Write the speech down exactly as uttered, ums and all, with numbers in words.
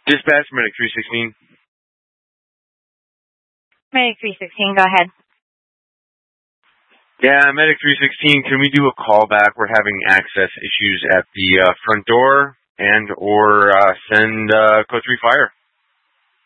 Dispatch, Medic three sixteen. Medic three sixteen, go ahead. Yeah, Medic three sixteen, can we do a callback? We're having access issues at the uh, front door and or uh, send uh, code three fire.